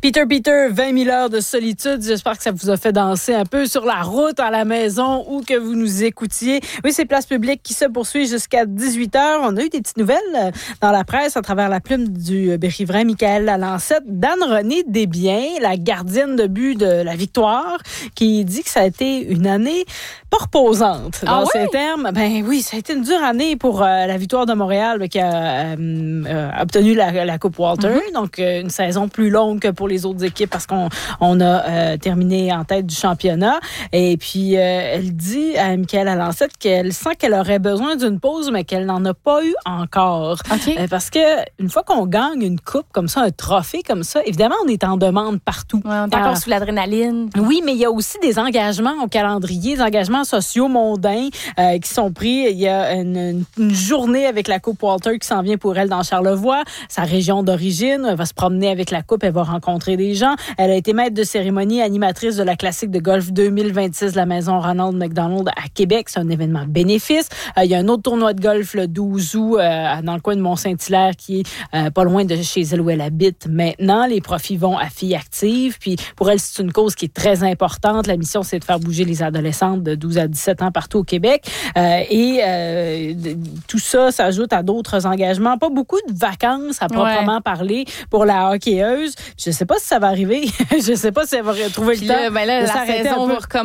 Peter, 20 000 heures de solitude. J'espère que ça vous a fait danser un peu sur la route, à la maison ou que vous nous écoutiez. Oui, c'est Place publique qui se poursuit jusqu'à 18h. On a eu des petites nouvelles dans la presse à travers la plume du riverain Michael Lalancette. Dane-Renée Desbiens, la gardienne de but de la victoire, qui dit que ça a été une année pas reposante. Dans ces termes, ben oui, ça a été une dure année pour la victoire de Montréal qui a obtenu la Coupe Walter. Donc, une saison plus longue que pour les autres équipes parce qu'on a terminé en tête du championnat. Et puis, elle dit à Michael Lalancette qu'elle sent qu'elle aurait besoin d'une pause, mais qu'elle n'en a pas eu encore. Okay. Parce que une fois qu'on gagne une coupe comme ça, un trophée comme ça, évidemment, on est en demande partout. Ouais, on est encore sous l'adrénaline. Oui, mais il y a aussi des engagements au calendrier, des engagements sociaux mondains qui sont pris. Il y a une journée avec la Coupe Walter qui s'en vient pour elle dans Charlevoix, sa région d'origine. Elle va se promener avec la Coupe, elle va rencontrer des gens. Elle a été maître de cérémonie, animatrice de la classique de golf 2026 de la maison Ronald McDonald à Québec. C'est un événement bénéfice. Il y a un autre tournoi de golf le 12 août dans le coin de Mont-Saint-Hilaire qui est pas loin de chez elle où elle habite maintenant. Les profits vont à Filles actives. Puis pour elle, c'est une cause qui est très importante. La mission, c'est de faire bouger les adolescentes de 12 à 17 ans partout au Québec. Tout ça s'ajoute à d'autres engagements. Pas beaucoup de vacances à proprement parler pour la hockeyeuse. Je sais pas si ça va arriver. Je sais pas si elle va retrouver le temps de s'arrêter un peu.